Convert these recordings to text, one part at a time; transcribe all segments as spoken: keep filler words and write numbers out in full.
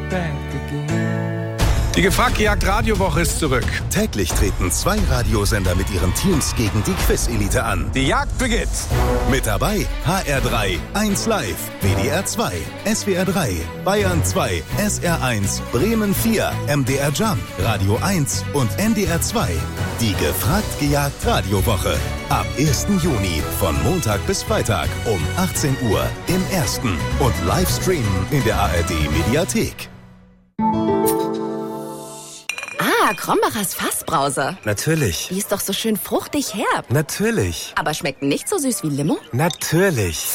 Die Gefragt-Gejagt Radiowoche ist zurück. Täglich treten zwei Radiosender mit ihren Teams gegen die Quiz-Elite an. Die Jagd beginnt. Mit dabei H R drei, eins Live, W D R zwei, S W R drei, Bayern zwei, S R eins, Bremen vier, M D R Jump, Radio eins und N D R zwei. Die Gefragt-Gejagt Radiowoche. Ab ersten Juni von Montag bis Freitag um achtzehn Uhr im Ersten und Livestreamen in der A R D-Mediathek. Ah, Krombacher's Fassbrause. Natürlich. Die ist doch so schön fruchtig herb. Natürlich. Aber schmeckt nicht so süß wie Limo? Natürlich.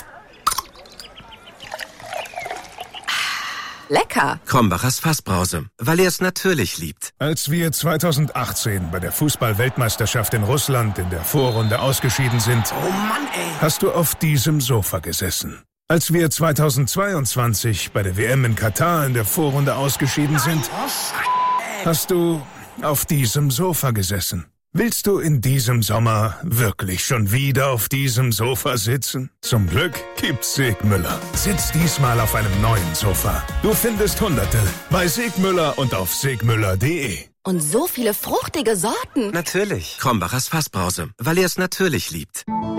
Lecker. Krombacher's Fassbrause, weil er es natürlich liebt. Als wir zweitausendachtzehn bei der Fußball-Weltmeisterschaft in Russland in der Vorrunde ausgeschieden sind, Oh Mann, ey. hast du auf diesem Sofa gesessen. Als wir zweitausendzweiundzwanzig bei der W M in Katar in der Vorrunde ausgeschieden sind, hast du auf diesem Sofa gesessen. Willst du in diesem Sommer wirklich schon wieder auf diesem Sofa sitzen? Zum Glück gibt's Segmüller. Sitz diesmal auf einem neuen Sofa. Du findest Hunderte bei Segmüller und auf segmüller punkt de. Und so viele fruchtige Sorten. Natürlich. Krombacher's Fassbrause, weil er es natürlich liebt.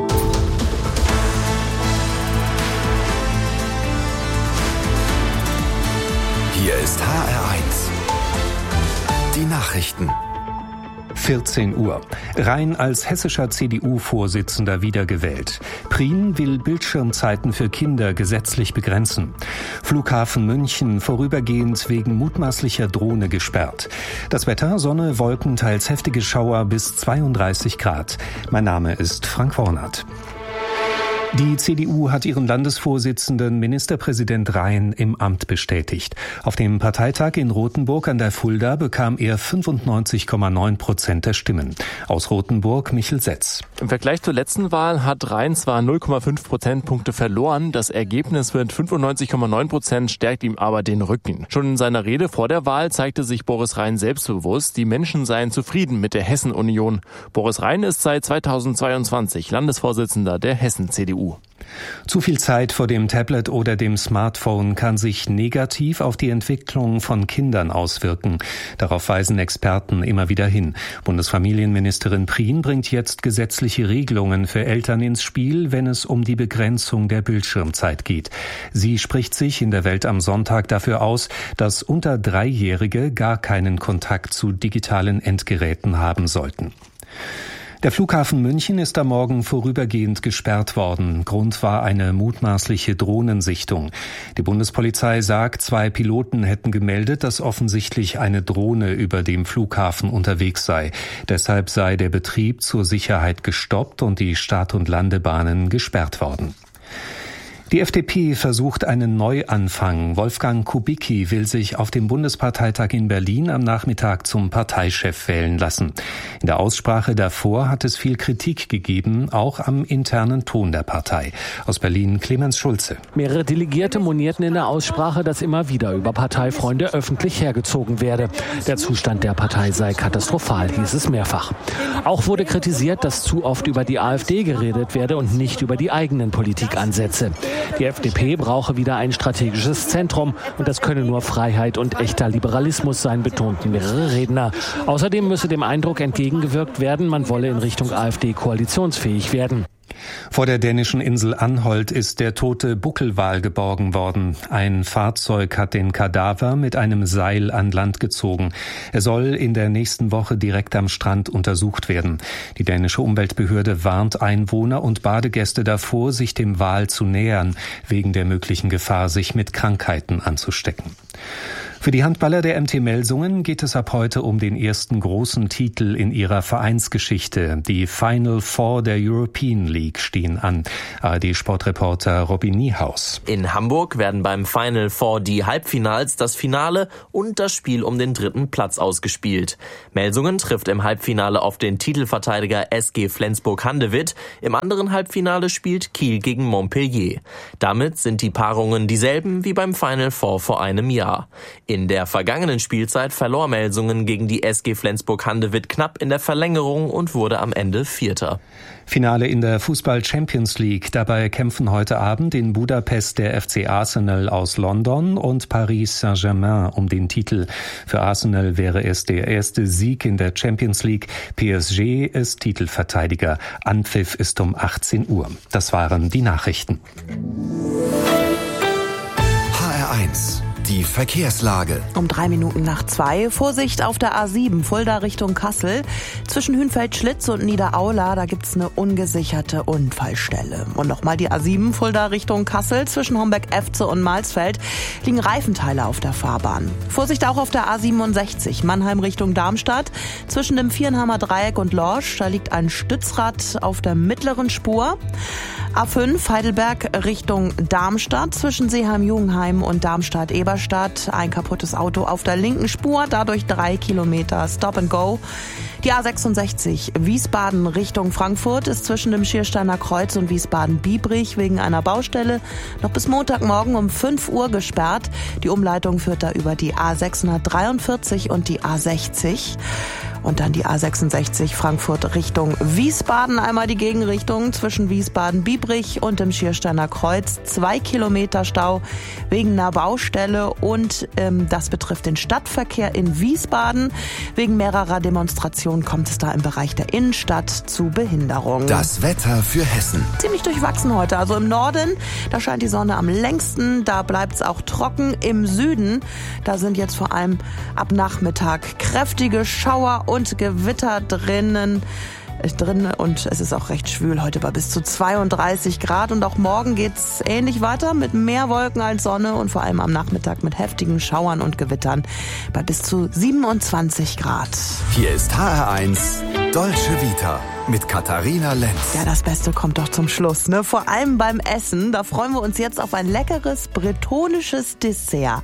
Hier ist H R eins. Die Nachrichten. vierzehn Uhr. Rhein als hessischer C D U-Vorsitzender wiedergewählt. Prien will Bildschirmzeiten für Kinder gesetzlich begrenzen. Flughafen München vorübergehend wegen mutmaßlicher Drohne gesperrt. Das Wetter, Sonne, Wolken, teils heftige Schauer bis zweiunddreißig Grad. Mein Name ist Frank Wornert. Die C D U hat ihren Landesvorsitzenden Ministerpräsident Rhein im Amt bestätigt. Auf dem Parteitag in Rothenburg an der Fulda bekam er fünfundneunzig Komma neun Prozent der Stimmen. Aus Rothenburg Michel Setz. Im Vergleich zur letzten Wahl hat Rhein zwar null Komma fünf Prozentpunkte verloren, das Ergebnis mit fünfundneunzig Komma neun Prozent stärkt ihm aber den Rücken. Schon in seiner Rede vor der Wahl zeigte sich Boris Rhein selbstbewusst, die Menschen seien zufrieden mit der Hessen-Union. Boris Rhein ist seit zweitausendzweiundzwanzig Landesvorsitzender der Hessen-C D U. Zu viel Zeit vor dem Tablet oder dem Smartphone kann sich negativ auf die Entwicklung von Kindern auswirken. Darauf weisen Experten immer wieder hin. Bundesfamilienministerin Prien bringt jetzt gesetzliche Regelungen für Eltern ins Spiel, wenn es um die Begrenzung der Bildschirmzeit geht. Sie spricht sich in der Welt am Sonntag dafür aus, dass unter Dreijährige gar keinen Kontakt zu digitalen Endgeräten haben sollten. Der Flughafen München ist am Morgen vorübergehend gesperrt worden. Grund war eine mutmaßliche Drohnensichtung. Die Bundespolizei sagt, zwei Piloten hätten gemeldet, dass offensichtlich eine Drohne über dem Flughafen unterwegs sei. Deshalb sei der Betrieb zur Sicherheit gestoppt und die Start- und Landebahnen gesperrt worden. Die F D P versucht einen Neuanfang. Wolfgang Kubicki will sich auf dem Bundesparteitag in Berlin am Nachmittag zum Parteichef wählen lassen. In der Aussprache davor hat es viel Kritik gegeben, auch am internen Ton der Partei. Aus Berlin Clemens Schulze. Mehrere Delegierte monierten in der Aussprache, dass immer wieder über Parteifreunde öffentlich hergezogen werde. Der Zustand der Partei sei katastrophal, hieß es mehrfach. Auch wurde kritisiert, dass zu oft über die AfD geredet werde und nicht über die eigenen Politikansätze. Die F D P brauche wieder ein strategisches Zentrum und das könne nur Freiheit und echter Liberalismus sein, betonten mehrere Redner. Außerdem müsse dem Eindruck entgegengewirkt werden, man wolle in Richtung AfD koalitionsfähig werden. Vor der dänischen Insel Anholt ist der tote Buckelwal geborgen worden. Ein Fahrzeug hat den Kadaver mit einem Seil an Land gezogen. Er soll in der nächsten Woche direkt am Strand untersucht werden. Die dänische Umweltbehörde warnt Einwohner und Badegäste davor, sich dem Wal zu nähern, wegen der möglichen Gefahr, sich mit Krankheiten anzustecken. Für die Handballer der M T Melsungen geht es ab heute um den ersten großen Titel in ihrer Vereinsgeschichte. Die Final Four der European League stehen an. A R D-Sportreporter Robin Niehaus. In Hamburg werden beim Final Four die Halbfinals, das Finale und das Spiel um den dritten Platz ausgespielt. Melsungen trifft im Halbfinale auf den Titelverteidiger S G Flensburg-Handewitt. Im anderen Halbfinale spielt Kiel gegen Montpellier. Damit sind die Paarungen dieselben wie beim Final Four vor einem Jahr. In In der vergangenen Spielzeit verlor Melsungen gegen die S G Flensburg-Handewitt knapp in der Verlängerung und wurde am Ende Vierter. Finale in der Fußball-Champions League. Dabei kämpfen heute Abend in Budapest der F C Arsenal aus London und Paris Saint-Germain um den Titel. Für Arsenal wäre es der erste Sieg in der Champions League. P S G ist Titelverteidiger. Anpfiff ist um achtzehn Uhr. Das waren die Nachrichten. H R eins. Die Verkehrslage. Um drei Minuten nach zwei. Vorsicht auf der A sieben, Fulda Richtung Kassel. Zwischen Hünfeld-Schlitz und Niederaula, da gibt's eine ungesicherte Unfallstelle. Und nochmal die A sieben, Fulda Richtung Kassel. Zwischen Homberg-Efze und Malsfeld liegen Reifenteile auf der Fahrbahn. Vorsicht auch auf der A siebenundsechzig, Mannheim Richtung Darmstadt. Zwischen dem Vierenheimer Dreieck und Lorsch, da liegt ein Stützrad auf der mittleren Spur. A fünf, Heidelberg Richtung Darmstadt. Zwischen Seeheim-Jugenheim und Darmstadt-Eberstadt ein kaputtes Auto auf der linken Spur, dadurch drei Kilometer Stop and Go. Die A sechsundsechzig, Wiesbaden Richtung Frankfurt, ist zwischen dem Schiersteiner Kreuz und Wiesbaden-Biebrich wegen einer Baustelle noch bis Montagmorgen um fünf Uhr gesperrt. Die Umleitung führt da über die A sechshundertdreiundvierzig und die A sechzig. Und dann die A sechsundsechzig Frankfurt Richtung Wiesbaden. Einmal die Gegenrichtung zwischen Wiesbaden-Biebrich und dem Schiersteiner Kreuz. Zwei Kilometer Stau wegen einer Baustelle. Und ähm, das betrifft den Stadtverkehr in Wiesbaden. Wegen mehrerer Demonstrationen kommt es da im Bereich der Innenstadt zu Behinderungen. Das Wetter für Hessen. Ziemlich durchwachsen heute. Also im Norden, da scheint die Sonne am längsten. Da bleibt es auch trocken. Im Süden, da sind jetzt vor allem ab Nachmittag kräftige Schauer und und Gewitter drinnen. drin und es ist auch recht schwül heute bei bis zu zweiunddreißig Grad und auch morgen geht's ähnlich weiter mit mehr Wolken als Sonne und vor allem am Nachmittag mit heftigen Schauern und Gewittern bei bis zu siebenundzwanzig Grad. Hier ist H R eins Dolce Vita mit Katharina Lenz. Ja, das Beste kommt doch zum Schluss, ne? Vor allem beim Essen. Da freuen wir uns jetzt auf ein leckeres bretonisches Dessert.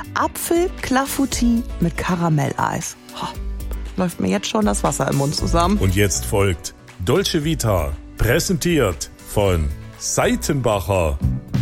Apfel-Clafoutis mit Karamelleis. Oh. Läuft mir jetzt schon das Wasser im Mund zusammen. Und jetzt folgt Dolce Vita, präsentiert von Seitenbacher.